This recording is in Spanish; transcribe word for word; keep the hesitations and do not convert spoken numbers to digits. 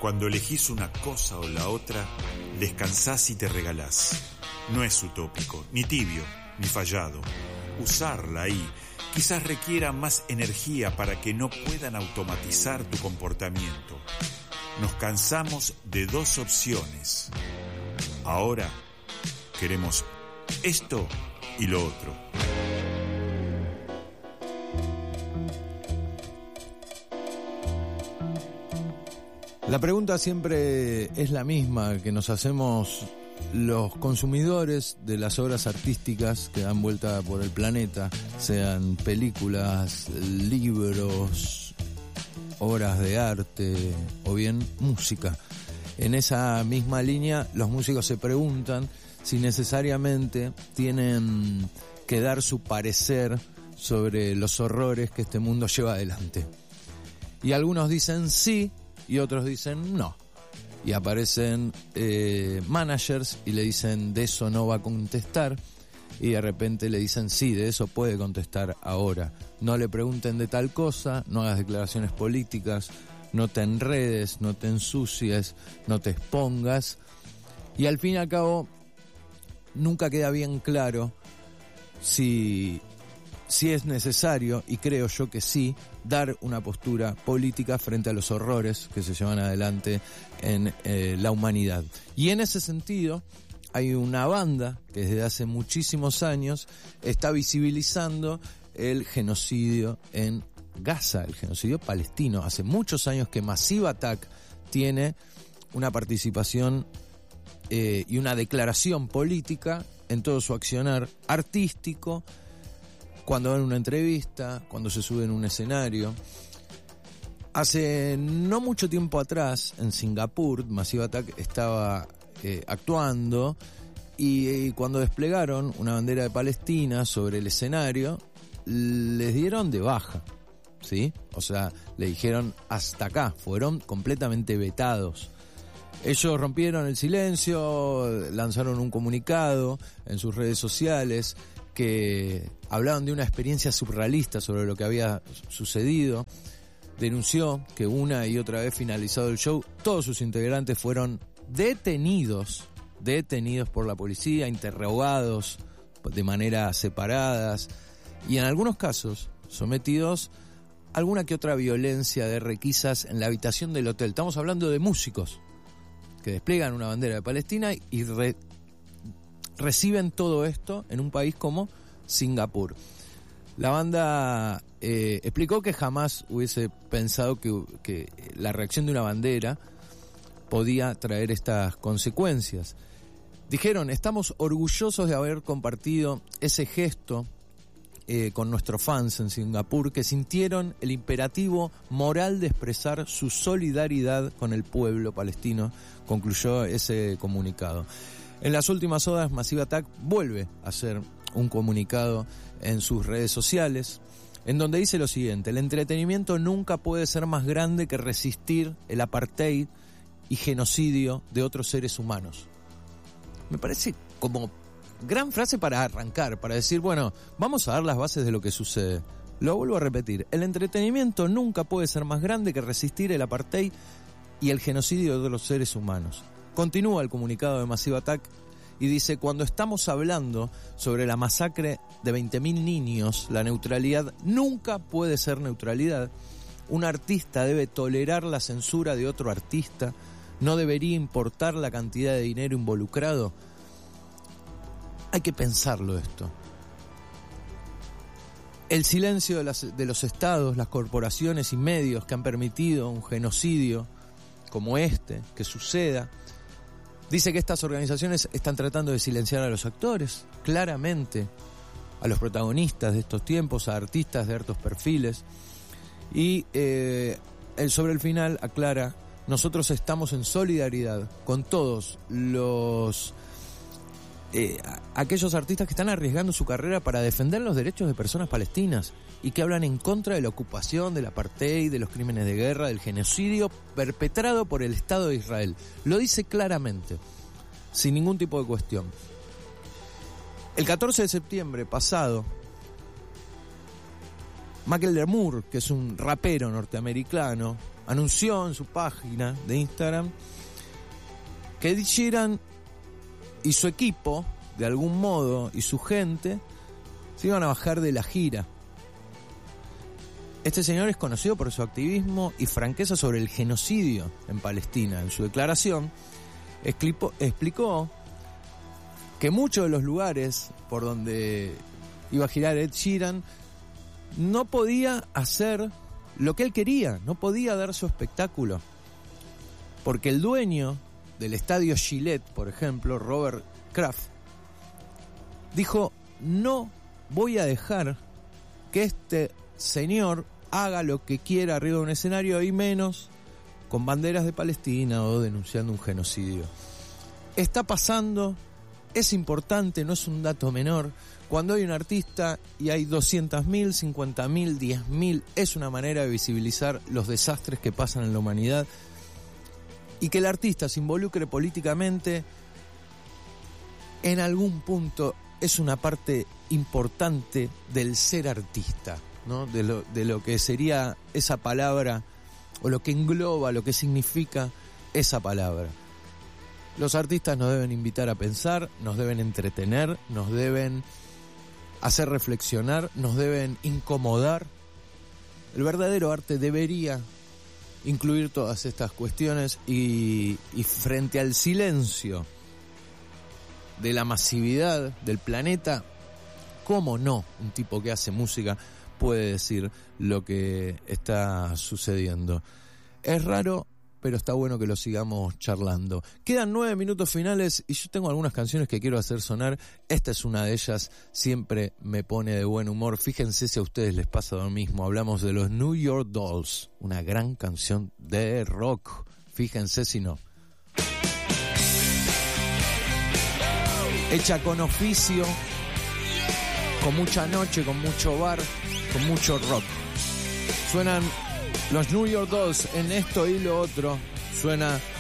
Cuando elegís una cosa o la otra, descansás y te regalás. No es utópico, ni tibio, ni fallado. Usarla ahí quizás requiera más energía para que no puedan automatizar tu comportamiento. Nos cansamos de dos opciones. Ahora queremos esto y lo otro. La pregunta siempre es la misma que nos hacemos los consumidores de las obras artísticas que dan vuelta por el planeta, sean películas, libros, obras de arte o bien música. En esa misma línea, los músicos se preguntan si necesariamente tienen que dar su parecer sobre los horrores que este mundo lleva adelante. Y algunos dicen sí y otros dicen no. Y aparecen eh, managers y le dicen de eso no va a contestar, y de repente le dicen sí, de eso puede contestar ahora. No le pregunten de tal cosa, no hagas declaraciones políticas, no te enredes, no te ensucies, no te expongas. Y al fin y al cabo nunca queda bien claro si, si es necesario, y creo yo que sí, dar una postura política frente a los horrores que se llevan adelante en eh, la humanidad. Y en ese sentido hay una banda que desde hace muchísimos años está visibilizando el genocidio en Gaza, el genocidio palestino. Hace muchos años que Massive Attack tiene una participación eh, y una declaración política en todo su accionar artístico, cuando dan una entrevista, cuando se sube en un escenario. Hace no mucho tiempo atrás, en Singapur, Massive Attack estaba eh, actuando y, y cuando desplegaron una bandera de Palestina sobre el escenario, les dieron de baja, ¿sí? O sea, le dijeron hasta acá, fueron completamente vetados. Ellos rompieron el silencio, lanzaron un comunicado en sus redes sociales que hablaban de una experiencia surrealista sobre lo que había sucedido. Denunció que una y otra vez finalizado el show, todos sus integrantes fueron detenidos, detenidos por la policía, interrogados de manera separadas y en algunos casos sometidos a alguna que otra violencia de requisas en la habitación del hotel. Estamos hablando de músicos que despliegan una bandera de Palestina y re- reciben todo esto en un país como Singapur. La banda eh, explicó que jamás hubiese pensado que, que la reacción de una bandera podía traer estas consecuencias. Dijeron, estamos orgullosos de haber compartido ese gesto eh, con nuestros fans en Singapur, que sintieron el imperativo moral de expresar su solidaridad con el pueblo palestino, concluyó ese comunicado. En las últimas horas, Massive Attack vuelve a hacer un comunicado en sus redes sociales, en donde dice lo siguiente: el entretenimiento nunca puede ser más grande que resistir el apartheid y genocidio de otros seres humanos. Me parece como gran frase para arrancar, para decir, bueno, vamos a dar las bases de lo que sucede. Lo vuelvo a repetir, el entretenimiento nunca puede ser más grande que resistir el apartheid y el genocidio de otros seres humanos. Continúa el comunicado de Massive Attack y dice, cuando estamos hablando sobre la masacre de veinte mil niños, la neutralidad nunca puede ser neutralidad. Un artista debe tolerar la censura de otro artista. No debería importar la cantidad de dinero involucrado. Hay que pensarlo esto. El silencio de, las, de los estados, las corporaciones y medios que han permitido un genocidio como este, que suceda. Dice que estas organizaciones están tratando de silenciar a los actores, claramente, a los protagonistas de estos tiempos, a artistas de altos perfiles. Y eh, él sobre el final aclara, nosotros estamos en solidaridad con todos los eh, aquellos artistas que están arriesgando su carrera para defender los derechos de personas palestinas y que hablan en contra de la ocupación, del apartheid, de los crímenes de guerra, del genocidio perpetrado por el Estado de Israel. Lo dice claramente, sin ningún tipo de cuestión. El catorce de septiembre pasado, Macklemore, que es un rapero norteamericano, anunció en su página de Instagram que Ed Sheeran y su equipo, de algún modo, y su gente, se iban a bajar de la gira. Este señor es conocido por su activismo y franqueza sobre el genocidio en Palestina. En su declaración explicó, explicó que muchos de los lugares por donde iba a girar Ed Sheeran no podía hacer lo que él quería, no podía dar su espectáculo. Porque el dueño del estadio Gillette, por ejemplo, Robert Kraft, dijo: no voy a dejar que este señor haga lo que quiera arriba de un escenario, y menos con banderas de Palestina o denunciando un genocidio. Está pasando, es importante, no es un dato menor. Cuando hay un artista y hay doscientos mil, cincuenta mil, diez mil, es una manera de visibilizar los desastres que pasan en la humanidad, y que el artista se involucre políticamente en algún punto es una parte importante del ser artista, ¿no? De lo, de lo que sería esa palabra, o lo que engloba, lo que significa esa palabra. Los artistas nos deben invitar a pensar, nos deben entretener, nos deben hacer reflexionar, nos deben incomodar. El verdadero arte debería incluir todas estas cuestiones, y, y frente al silencio de la masividad del planeta, ¿cómo no un tipo que hace música puede decir lo que está sucediendo? Es raro, pero está bueno que lo sigamos charlando. Quedan nueve minutos finales y yo tengo algunas canciones que quiero hacer sonar. Esta es una de ellas, siempre me pone de buen humor. Fíjense si a ustedes les pasa lo mismo. Hablamos de los New York Dolls, una gran canción de rock. Fíjense si no. Hecha con oficio, con mucha noche, con mucho bar, con mucho rock. Suenan los New York Dolls en esto y lo otro. Suena